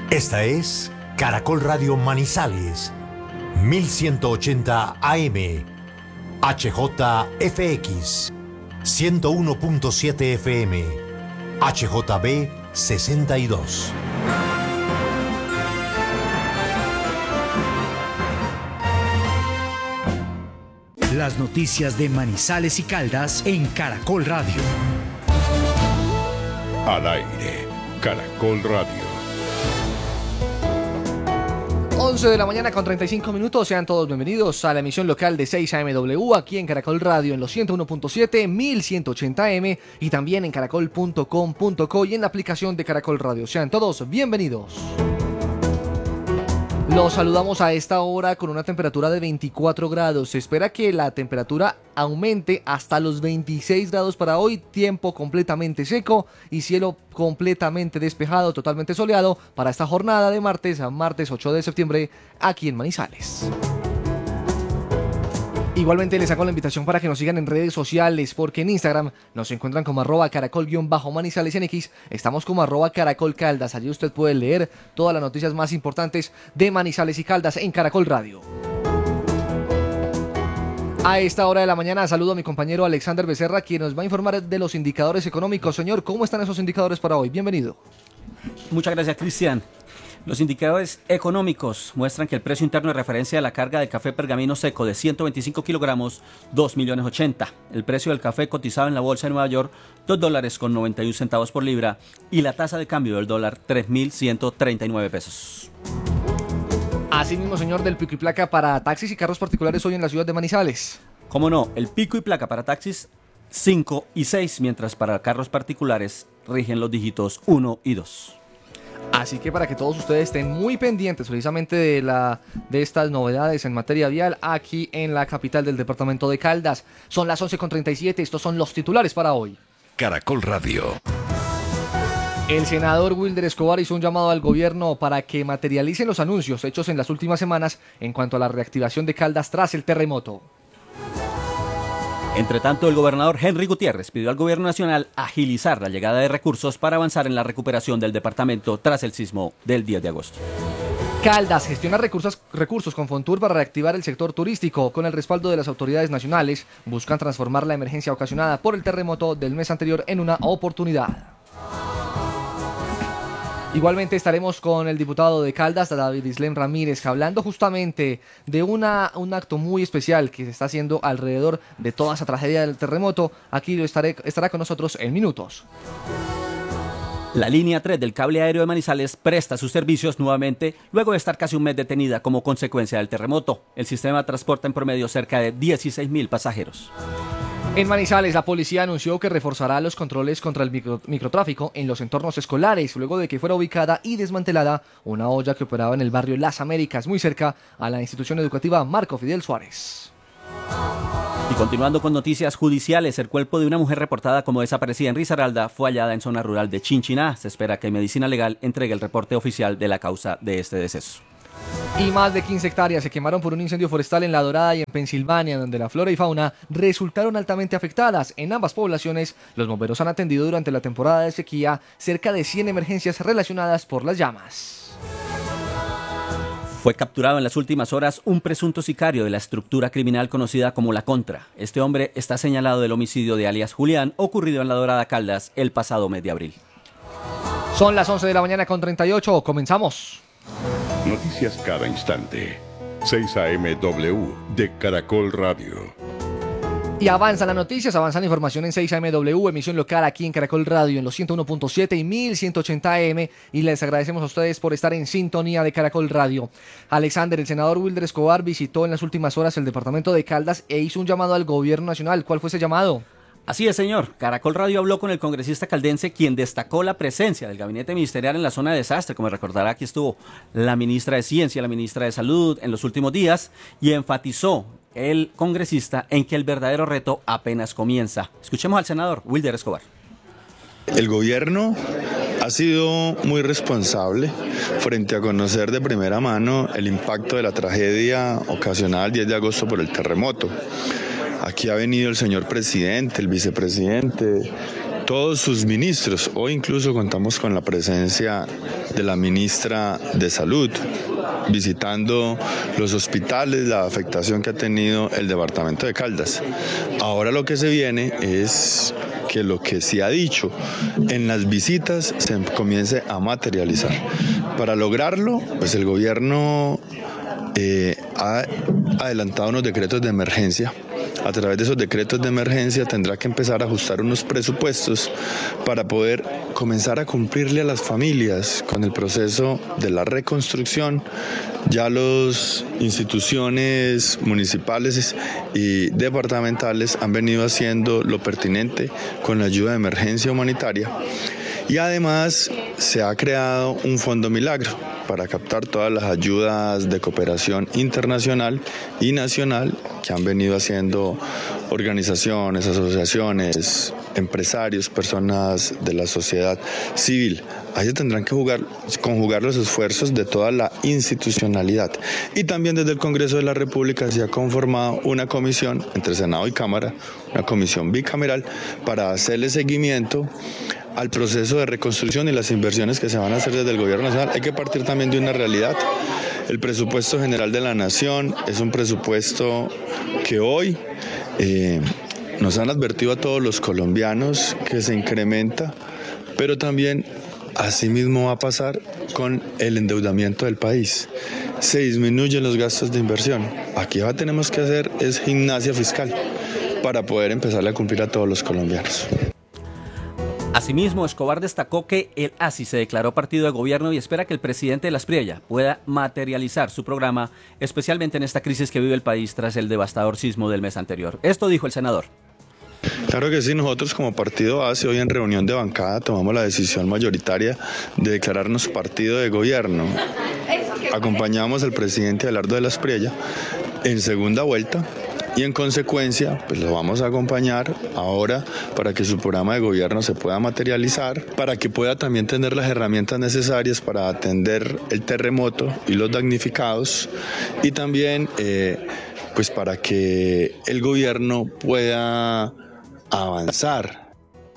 Esta es Caracol Radio Manizales, 1180 AM, HJFX, 101.7 FM, HJB 62. Las noticias de Manizales y Caldas en Caracol Radio. Al aire, Caracol Radio. 11 de la mañana con 35 minutos, sean todos bienvenidos a la emisión local de 6 AMW aquí en Caracol Radio en los 101.7, 1180M y también en caracol.com.co y en la aplicación de Caracol Radio. Sean todos bienvenidos. Los saludamos a esta hora con una temperatura de 24 grados. Se espera que la temperatura aumente hasta los 26 grados para hoy. Tiempo completamente seco y cielo completamente despejado, totalmente soleado para esta jornada de martes 8 de septiembre aquí en Manizales. Igualmente les hago la invitación para que nos sigan en redes sociales, porque en Instagram nos encuentran como @caracol_manizales, en X estamos como @caracolcaldas. Allí usted puede leer todas las noticias más importantes de Manizales y Caldas en Caracol Radio. A esta hora de la mañana saludo a mi compañero Alexander Becerra, quien nos va a informar de los indicadores económicos. Señor, ¿cómo están esos indicadores para hoy? Bienvenido. Muchas gracias, Cristian. Los indicadores económicos muestran que el precio interno de referencia de la carga de café pergamino seco de 125 kilogramos, 2.080.000. El precio del café cotizado en la bolsa de Nueva York, $2.91 por libra. Y la tasa de cambio del dólar, 3.139 pesos. Asimismo, señor, del pico y placa para taxis y carros particulares hoy en la ciudad de Manizales. Cómo no, el pico y placa para taxis 5 y 6, mientras para carros particulares rigen los dígitos 1 y 2. Así que para que todos ustedes estén muy pendientes precisamente de estas novedades en materia vial aquí en la capital del departamento de Caldas. Son las 11:37, estos son los titulares para hoy. Caracol Radio. El senador Wilder Escobar hizo un llamado al gobierno para que materialicen los anuncios hechos en las últimas semanas en cuanto a la reactivación de Caldas tras el terremoto. Entre tanto, el gobernador Henry Gutiérrez pidió al gobierno nacional agilizar la llegada de recursos para avanzar en la recuperación del departamento tras el sismo del 10 de agosto. Caldas gestiona recursos con Fontur para reactivar el sector turístico. Con el respaldo de las autoridades nacionales, buscan transformar la emergencia ocasionada por el terremoto del mes anterior en una oportunidad. Igualmente estaremos con el diputado de Caldas, David Islem Ramírez, hablando justamente de un acto muy especial que se está haciendo alrededor de toda esa tragedia del terremoto. Aquí estará con nosotros en minutos. La línea 3 del cable aéreo de Manizales presta sus servicios nuevamente luego de estar casi un mes detenida como consecuencia del terremoto. El sistema transporta en promedio cerca de 16.000 pasajeros. En Manizales, la policía anunció que reforzará los controles contra el microtráfico en los entornos escolares, luego de que fuera ubicada y desmantelada una olla que operaba en el barrio Las Américas, muy cerca a la institución educativa Marco Fidel Suárez. Y continuando con noticias judiciales, el cuerpo de una mujer reportada como desaparecida en Risaralda fue hallada en zona rural de Chinchiná. Se espera que Medicina Legal entregue el reporte oficial de la causa de este deceso. Y más de 15 hectáreas se quemaron por un incendio forestal en La Dorada y en Pensilvania, donde la flora y fauna resultaron altamente afectadas. En ambas poblaciones, los bomberos han atendido durante la temporada de sequía cerca de 100 emergencias relacionadas por las llamas. Fue capturado en las últimas horas un presunto sicario de la estructura criminal conocida como La Contra. Este hombre está señalado del homicidio de alias Julián, ocurrido en La Dorada, Caldas, el pasado mes de abril. Son las 11 de la mañana con 38, comenzamos. Noticias cada instante. 6 AMW de Caracol Radio. Y avanzan las noticias, avanza la información en 6 AMW, emisión local aquí en Caracol Radio en los 101.7 y 1180 AM. Y les agradecemos a ustedes por estar en sintonía de Caracol Radio. Alexander, el senador Wilder Escobar visitó en las últimas horas el departamento de Caldas e hizo un llamado al gobierno nacional. ¿Cuál fue ese llamado? Así es, señor. Caracol Radio habló con el congresista caldense, quien destacó la presencia del gabinete ministerial en la zona de desastre. Como recordará, aquí estuvo la ministra de Ciencia, la ministra de Salud en los últimos días, y enfatizó el congresista en que el verdadero reto apenas comienza. Escuchemos al senador Wilder Escobar. El gobierno ha sido muy responsable frente a conocer de primera mano el impacto de la tragedia ocasionada el 10 de agosto por el terremoto. Aquí ha venido el señor presidente, el vicepresidente, todos sus ministros. Hoy incluso contamos con la presencia de la ministra de Salud, visitando los hospitales, la afectación que ha tenido el departamento de Caldas. Ahora lo que se viene es que lo que se ha dicho en las visitas se comience a materializar. Para lograrlo, pues el gobierno ha adelantado unos decretos de emergencia. A través de esos decretos de emergencia tendrá que empezar a ajustar unos presupuestos para poder comenzar a cumplirle a las familias con el proceso de la reconstrucción. Ya las instituciones municipales y departamentales han venido haciendo lo pertinente con la ayuda de emergencia humanitaria. Y además se ha creado un fondo milagro para captar todas las ayudas de cooperación internacional y nacional que han venido haciendo organizaciones, asociaciones, empresarios, personas de la sociedad civil. Ahí se tendrán que conjugar los esfuerzos de toda la institucionalidad. Y también desde el Congreso de la República se ha conformado una comisión entre Senado y Cámara, una comisión bicameral, para hacerle seguimiento al proceso de reconstrucción y las inversiones que se van a hacer desde el Gobierno Nacional. Hay que partir también de una realidad. El presupuesto general de la Nación es un presupuesto que hoy nos han advertido a todos los colombianos que se incrementa, pero también asimismo va a pasar con el endeudamiento del país. Se disminuyen los gastos de inversión. Aquí ahora tenemos que hacer es gimnasia fiscal para poder empezarle a cumplir a todos los colombianos. Asimismo, Escobar destacó que el ASI se declaró partido de gobierno y espera que el presidente de la Asprilla pueda materializar su programa, especialmente en esta crisis que vive el país tras el devastador sismo del mes anterior. Esto dijo el senador. Claro que sí, nosotros como partido ASI hoy en reunión de bancada tomamos la decisión mayoritaria de declararnos partido de gobierno. Acompañamos al presidente Abelardo de la Asprilla en segunda vuelta. Y en consecuencia, pues lo vamos a acompañar ahora para que su programa de gobierno se pueda materializar, para que pueda también tener las herramientas necesarias para atender el terremoto y los damnificados, y también pues para que el gobierno pueda avanzar.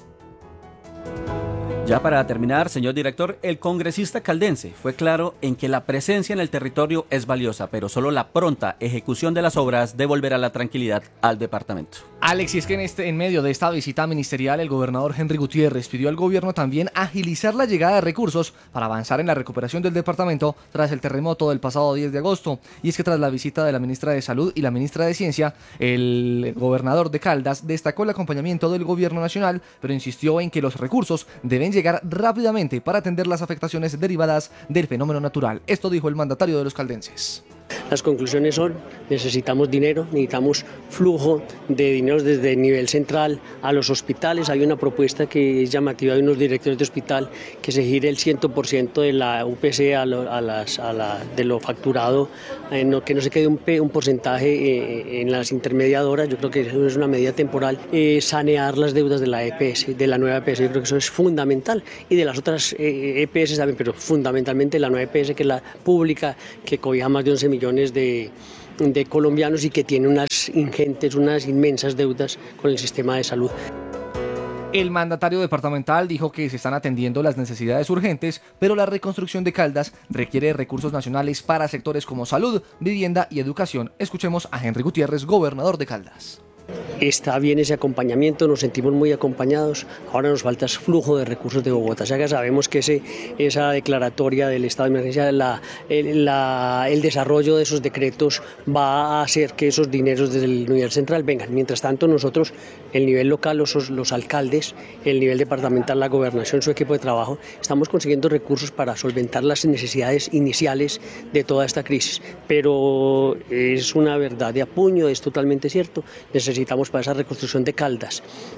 Ya para terminar, señor director, el congresista caldense fue claro en que la presencia en el territorio es valiosa, pero solo la pronta ejecución de las obras devolverá la tranquilidad al departamento. Alex, y es que en medio de esta visita ministerial, el gobernador Henry Gutiérrez pidió al gobierno también agilizar la llegada de recursos para avanzar en la recuperación del departamento tras el terremoto del pasado 10 de agosto. Y es que tras la visita de la ministra de Salud y la ministra de Ciencia, el gobernador de Caldas destacó el acompañamiento del gobierno nacional, pero insistió en que los recursos deben llegar rápidamente para atender las afectaciones derivadas del fenómeno natural. Esto dijo el mandatario de los caldenses. Las conclusiones son: necesitamos dinero, necesitamos flujo de dinero desde el nivel central a los hospitales. Hay una propuesta que es llamativa de unos directores de hospital, que se gire el 100% de la UPC de lo facturado, que no se quede un porcentaje en las intermediadoras. Yo creo que eso es una medida temporal. Sanear las deudas de la EPS, de la nueva EPS, yo creo que eso es fundamental, y de las otras EPS también, pero fundamentalmente la nueva EPS, que es la pública, que cobija más de 11 millones de colombianos y que tiene unas inmensas deudas con el sistema de salud. El mandatario departamental dijo que se están atendiendo las necesidades urgentes, pero la reconstrucción de Caldas requiere recursos nacionales para sectores como salud, vivienda y educación. Escuchemos a Henry Gutiérrez, gobernador de Caldas. Está bien ese acompañamiento, nos sentimos muy acompañados. Ahora nos falta ese flujo de recursos de Bogotá. Ya que sabemos que esa declaratoria del estado de emergencia, el desarrollo de esos decretos va a hacer que esos dineros desde el nivel central vengan. Mientras tanto, nosotros, el nivel local, los alcaldes, el nivel departamental, la gobernación, su equipo de trabajo, estamos consiguiendo recursos para solventar las necesidades iniciales de toda esta crisis. Pero es una verdad de apuño, es totalmente cierto. Necesitamos para esa reconstrucción de Caldas,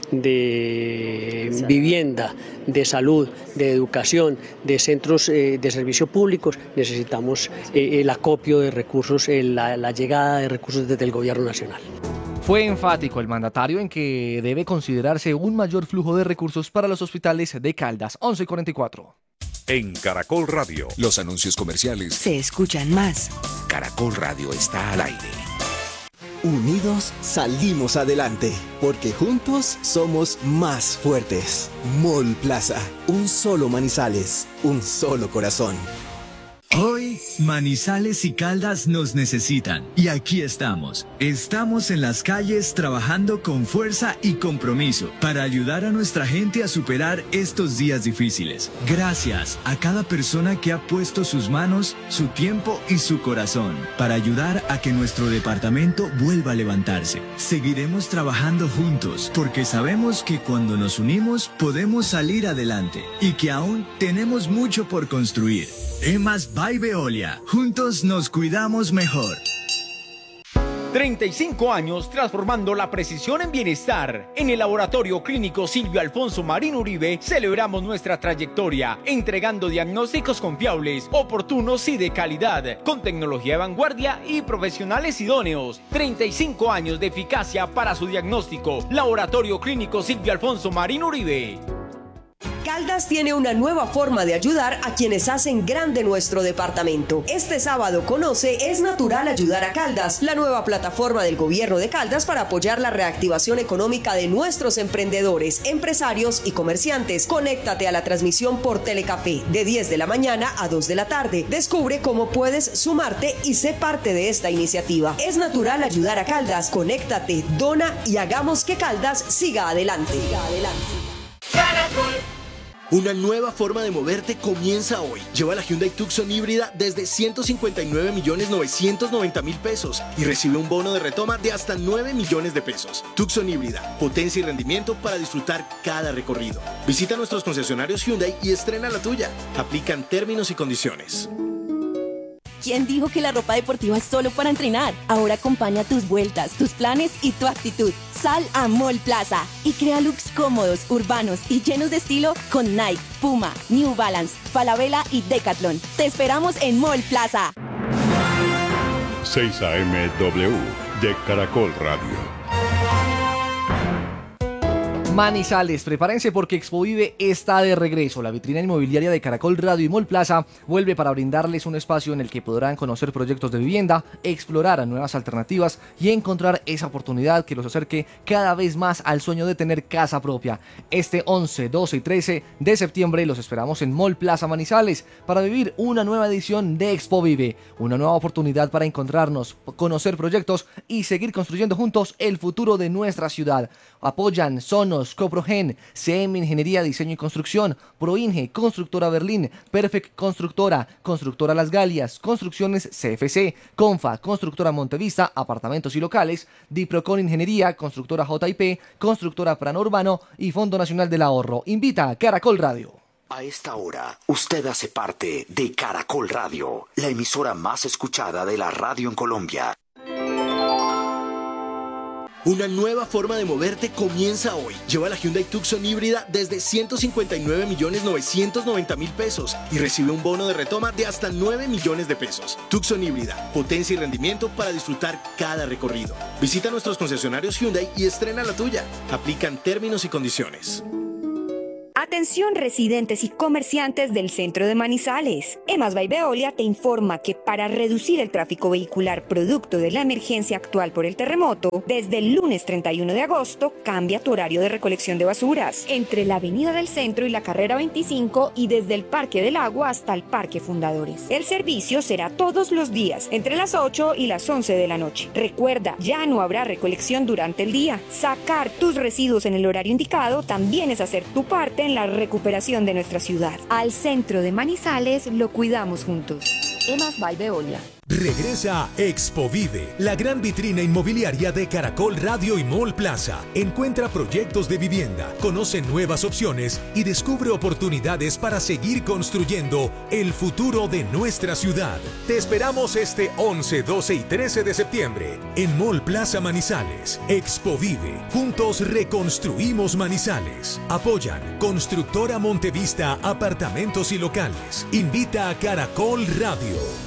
de vivienda, de salud, de educación, de centros de servicio públicos, necesitamos el acopio de recursos, la llegada de recursos desde el gobierno nacional. Fue enfático el mandatario en que debe considerarse un mayor flujo de recursos para los hospitales de Caldas. 11:44. En Caracol Radio, los anuncios comerciales se escuchan más. Caracol Radio está al aire. Unidos salimos adelante, porque juntos somos más fuertes. Mall Plaza, un solo Manizales, un solo corazón. Hoy, Manizales y Caldas nos necesitan. Y aquí estamos. Estamos en las calles trabajando con fuerza y compromiso para ayudar a nuestra gente a superar estos días difíciles. Gracias a cada persona que ha puesto sus manos, su tiempo y su corazón para ayudar a que nuestro departamento vuelva a levantarse. Seguiremos trabajando juntos porque sabemos que cuando nos unimos podemos salir adelante y que aún tenemos mucho por construir. EMAS by Veolia. Juntos nos cuidamos mejor. 35 años transformando la precisión en bienestar. En el Laboratorio Clínico Silvio Alfonso Marín Uribe celebramos nuestra trayectoria, entregando diagnósticos confiables, oportunos y de calidad, con tecnología de vanguardia y profesionales idóneos. 35 años de eficacia para su diagnóstico. Laboratorio Clínico Silvio Alfonso Marín Uribe. Caldas tiene una nueva forma de ayudar a quienes hacen grande nuestro departamento. Este sábado conoce Es Natural Ayudar a Caldas, la nueva plataforma del gobierno de Caldas para apoyar la reactivación económica de nuestros emprendedores, empresarios y comerciantes. Conéctate a la transmisión por Telecafé de 10 de la mañana a 2 de la tarde. Descubre cómo puedes sumarte y sé parte de esta iniciativa. Es Natural Ayudar a Caldas. Conéctate, dona y hagamos que Caldas siga adelante. Una nueva forma de moverte comienza hoy. Lleva la Hyundai Tucson híbrida desde 159.990.000 pesos y recibe un bono de retoma de hasta 9 millones de pesos. Tucson híbrida, potencia y rendimiento para disfrutar cada recorrido. Visita nuestros concesionarios Hyundai y estrena la tuya. Aplican términos y condiciones. ¿Quién dijo que la ropa deportiva es solo para entrenar? Ahora acompaña tus vueltas, tus planes y tu actitud. Sal a Mall Plaza y crea looks cómodos, urbanos y llenos de estilo con Nike, Puma, New Balance, Falabella y Decathlon. Te esperamos en Mall Plaza. 6 AM-W de Caracol Radio. Manizales, prepárense porque Expovive está de regreso. La vitrina inmobiliaria de Caracol Radio y Mall Plaza vuelve para brindarles un espacio en el que podrán conocer proyectos de vivienda, explorar nuevas alternativas y encontrar esa oportunidad que los acerque cada vez más al sueño de tener casa propia. Este 11, 12 y 13 de septiembre los esperamos en Mall Plaza Manizales para vivir una nueva edición de Expovive, una nueva oportunidad para encontrarnos, conocer proyectos y seguir construyendo juntos el futuro de nuestra ciudad. Apoyan Sonos, Coprogen, CM Ingeniería, Diseño y Construcción, Proinge, Constructora Berlín, Perfect Constructora, Constructora Las Galias, Construcciones CFC, Confa, Constructora Montevista, Apartamentos y Locales, Diprocon Ingeniería, Constructora JIP, Constructora Plan Urbano y Fondo Nacional del Ahorro. Invita a Caracol Radio. A esta hora, usted hace parte de Caracol Radio, la emisora más escuchada de la radio en Colombia. Una nueva forma de moverte comienza hoy. Lleva la Hyundai Tucson híbrida desde 159.990.000 pesos y recibe un bono de retoma de hasta 9 millones de pesos. Tucson híbrida, potencia y rendimiento para disfrutar cada recorrido. Visita nuestros concesionarios Hyundai y estrena la tuya. Aplican términos y condiciones. Atención residentes y comerciantes del centro de Manizales. EMAS by Veolia te informa que para reducir el tráfico vehicular producto de la emergencia actual por el terremoto, desde el lunes 31 de agosto cambia tu horario de recolección de basuras entre la Avenida del Centro y la Carrera 25 y desde el Parque del Agua hasta el Parque Fundadores. El servicio será todos los días entre las 8 y las 11 de la noche. Recuerda, ya no habrá recolección durante el día. Sacar tus residuos en el horario indicado también es hacer tu parte en la recuperación de nuestra ciudad. Al centro de Manizales lo cuidamos juntos. EMAS by Veolia. Regresa Expovive, la gran vitrina inmobiliaria de Caracol Radio y Mall Plaza. Encuentra proyectos de vivienda, conoce nuevas opciones y descubre oportunidades para seguir construyendo el futuro de nuestra ciudad. Te esperamos este 11, 12 y 13 de septiembre en Mall Plaza Manizales. Expovive, juntos reconstruimos Manizales. Apoyan Constructora Montevista, Apartamentos y Locales. Invita a Caracol Radio.